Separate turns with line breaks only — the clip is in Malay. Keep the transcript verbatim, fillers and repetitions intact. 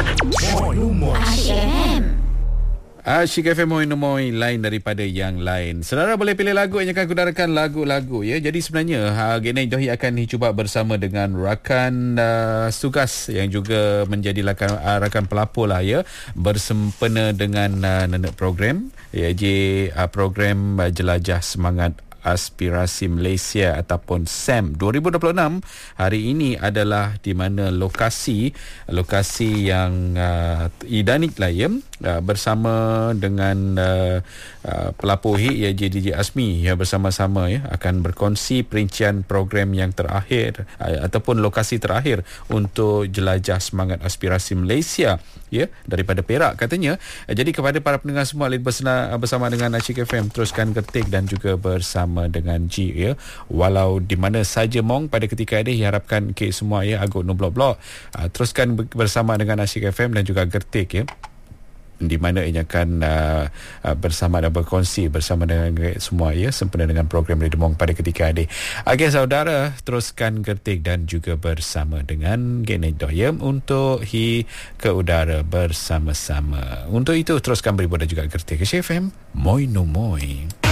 Moi no moi.
Asyik F M.
Asyik F M Moi no moi, lain daripada yang lain. Saudara boleh pilih lagu yang akan kudarakan lagu-lagu ya. Jadi sebenarnya ha, Genai Dohi akan dicuba bersama dengan rakan uh, tugas yang juga menjadi rakan, uh, rakan pelapur lah ya, bersempena dengan uh, nenek program ya, J uh, program uh, Jelajah Semangat Aspirasi Malaysia ataupun S A M dua ribu dua puluh enam. Hari ini adalah di mana lokasi lokasi yang uh, idanik lah ya, uh, bersama dengan uh, uh, pelapor H I K ya, J D J Azmi ya, bersama-sama ya akan berkongsi perincian program yang terakhir uh, ataupun lokasi terakhir untuk Jelajah Semangat Aspirasi Malaysia ya, daripada Perak katanya. Uh, jadi kepada para pendengar semua, bersama, bersama dengan Asyik F M, teruskan ketik dan juga bersama dengan G ya, walau di mana saja mong pada ketika ini, harapkan ke semua ya agut no blok-blok, uh, teruskan bersama dengan Asyik F M dan juga Gertik ya, di mana ia akan uh, uh, bersama dan berkongsi bersama dengan semua ya, sempena dengan program Radio Mong pada ketika ini. Okey saudara, teruskan Gertik dan juga bersama dengan Genai Doyem untuk hi ke udara bersama-sama. Untuk itu teruskan beribu dan juga Gertik. Asyik F M Moi no Moi.